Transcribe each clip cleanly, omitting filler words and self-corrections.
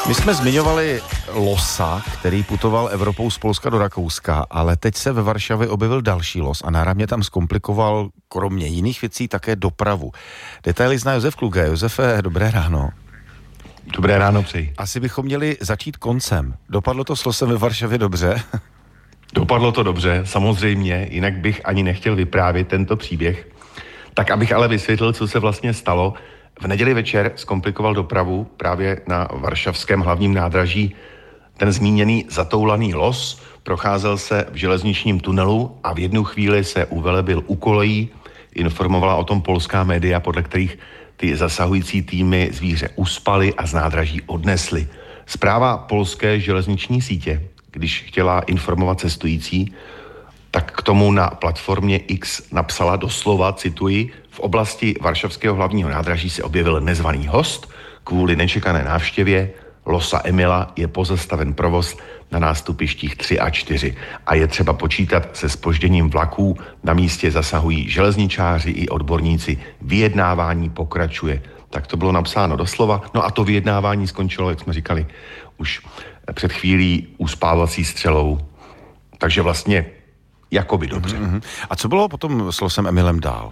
My jsme zmiňovali losa, který putoval Evropou z Polska do Rakouska, ale teď se ve Varšavě objevil další los a náramně tam zkomplikoval kromě jiných věcí také dopravu. Detaily zná Josef Kluge. Josefe, dobré ráno. Dobré ráno, přeji. Asi bychom měli začít koncem. Dopadlo to s losem ve Varšavě dobře? Dopadlo to dobře, samozřejmě, jinak bych ani nechtěl vyprávět tento příběh. Tak abych ale vysvětlil, co se vlastně stalo. V neděli večer zkomplikoval dopravu právě na varšavském hlavním nádraží ten zmíněný zatoulaný los, procházel se v železničním tunelu a v jednu chvíli se uvelebil u kolejí, informovala o tom polská média, podle kterých ty zasahující týmy zvíře uspaly a z nádraží odnesly. Zpráva polské železniční sítě, když chtěla informovat cestující, tak k tomu na platformě X napsala doslova, cituji, v oblasti varšavského hlavního nádraží se objevil nezvaný host, kvůli nečekané návštěvě losa Emila je pozastaven provoz na nástupištích 3 a 4 a je třeba počítat se zpožděním vlaků, na místě zasahují železničáři i odborníci, vyjednávání pokračuje. Tak to bylo napsáno doslova, no a to vyjednávání skončilo, jak jsme říkali, už před chvílí uspávací střelou, takže vlastně jakoby dobře. A co bylo potom s losem Emilem dál?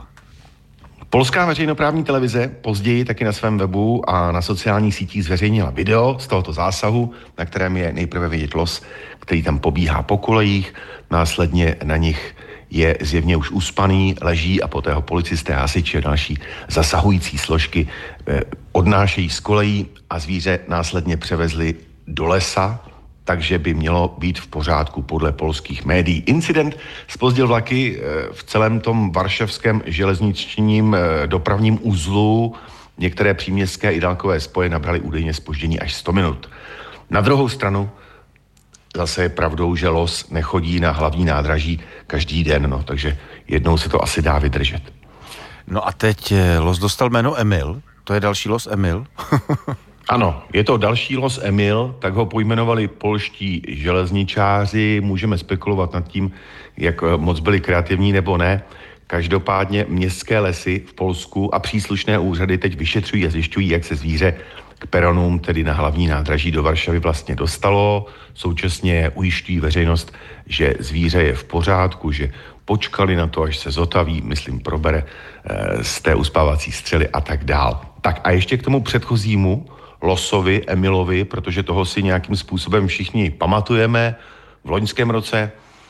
Polská veřejnoprávní televize později taky na svém webu a na sociálních sítích zveřejnila video z tohoto zásahu, na kterém je nejprve vidět los, který tam pobíhá po kolejích, následně na nich je zjevně už uspaný, leží a poté ho policisté, hasiči a další zasahující složky odnášejí z kolejí a zvíře následně převezli do lesa, takže by mělo být v pořádku podle polských médií. Incident zpozdil vlaky v celém tom varšavském železničním dopravním uzlu. Některé příměstské i dálkové spoje nabraly údajně zpoždění až 100 minut. Na druhou stranu zase je pravdou, že los nechodí na hlavní nádraží každý den, no, takže jednou se to asi dá vydržet. No a teď los dostal jméno Emil, to je další los Emil. Ano, je to další los Emil, tak ho pojmenovali polští železničáři, můžeme spekulovat nad tím, jak moc byli kreativní nebo ne. Každopádně městské lesy v Polsku a příslušné úřady teď vyšetřují a zjišťují, jak se zvíře k peronům, tedy na hlavní nádraží do Varšavy vlastně dostalo. Současně ujišťují veřejnost, že zvíře je v pořádku, že počkali na to, až se zotaví, myslím, probere z té uspávací střely a tak dál. Tak a ještě k tomu předchozímu losovi, Emilovi, protože toho si nějakým způsobem všichni pamatujeme. V loňském roce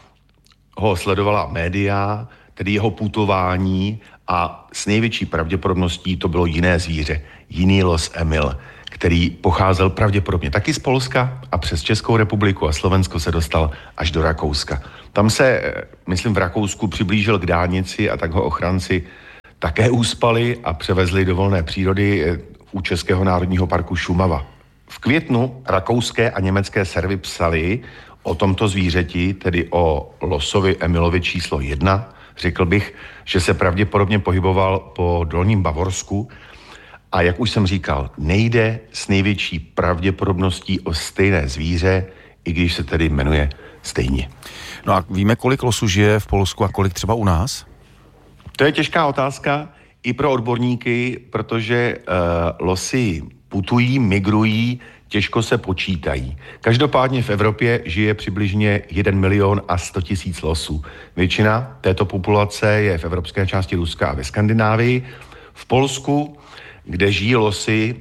ho sledovala média, tedy jeho putování a s největší pravděpodobností to bylo jiné zvíře, jiný los Emil, který pocházel pravděpodobně taky z Polska a přes Českou republiku a Slovensko se dostal až do Rakouska. Tam se, myslím, v Rakousku přiblížil k dálnici a tak ho ochránci také uspali a převezli do volné přírody u Českého národního parku Šumava. V květnu rakouské a německé servery psaly o tomto zvířeti, tedy o losovi Emilovi číslo 1. Řekl bych, že se pravděpodobně pohyboval po Dolním Bavorsku a jak už jsem říkal, nejde s největší pravděpodobností o stejné zvíře, i když se tedy jmenuje stejně. No a víme, kolik losů žije v Polsku a kolik třeba u nás? To je těžká otázka i pro odborníky, protože losy putují, migrují, těžko se počítají. Každopádně v Evropě žije přibližně 1 milion a 100 000 losů. Většina této populace je v evropské části Ruska a ve Skandinávii. V Polsku, kde žijí losy,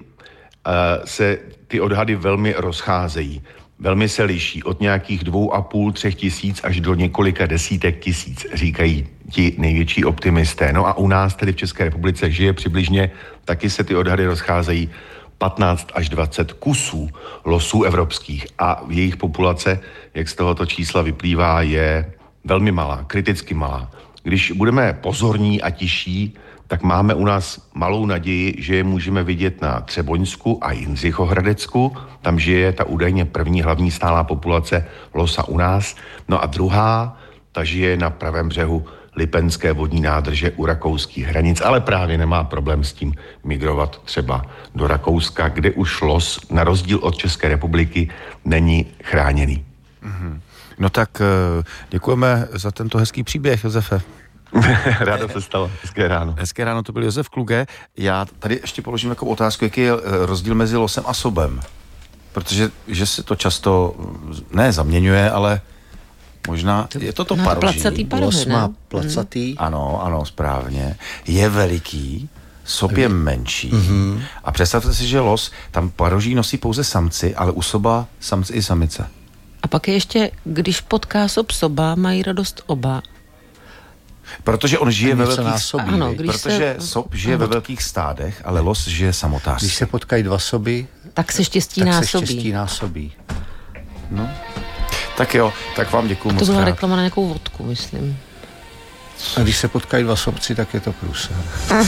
se ty odhady velmi rozcházejí. Velmi se liší od nějakých 2,5–3 tisíc až do několika desítek tisíc, říkají ti největší optimisté. No a u nás tedy v České republice žije přibližně, taky se ty odhady rozcházejí, 15 až 20 kusů losů evropských a jejich populace, jak z tohoto čísla vyplývá, je velmi malá, kriticky malá. Když budeme pozorní a tiší, tak máme u nás malou naději, že je můžeme vidět na Třeboňsku a Jindřichohradecku. Tam žije ta údajně první hlavní stálá populace losa u nás. No a druhá, ta žije na pravém břehu Lipenské vodní nádrže u rakouských hranic, ale právě nemá problém s tím migrovat třeba do Rakouska, kde už los, na rozdíl od České republiky, není chráněný. No tak děkujeme za tento hezký příběh, Josefe. Rádo se stalo. Hezké ráno. Hezké ráno, to byl Josef Kluge. Já tady ještě položím takovou otázku, jaký je rozdíl mezi losem a sobem. Protože že se to často ne zaměňuje, ale možná je to paroží. Placatý parohy, Los má placatý. Ano, správně. Je veliký, sob je menší. A představte si, že los, tam paroží nosí pouze samci, ale u soba samci i samice. A pak je ještě, když potká soba, mají radost oba. Protože on žije ve velkých násobí, ano, protože sob žije ve velkých stádech, ale los žije samotářsky. Když se potkají dva soby, tak se štěstí tak násobí. se štěstí násobí. No. Tak jo, tak vám děkuju moc To byla krát. reklama na nějakou vodku, myslím. A když se potkají dva sobci, tak je to průser.